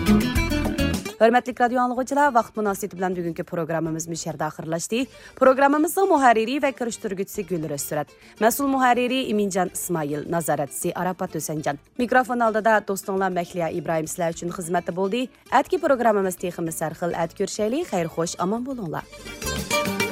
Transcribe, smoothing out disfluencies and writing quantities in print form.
Hörmətli radio anlıqçılar, vaxt münasibəti bilan bugünkü proqramımız müşərdə axırlaşdı. Proqramımızın müharriri və kirişdirgüçüsü Gülrüz Sürət, məsul müharriri İmincan İsmail, nazarətçisi Arafat Ösəncan. Mikrofon aldida dostunlar Məhliya İbrahim sizlər üçün xidmətdə boldu. Ətki proqramımız teximiz sərxil ət görüşəli, xeyir xoş, aman bolunlar.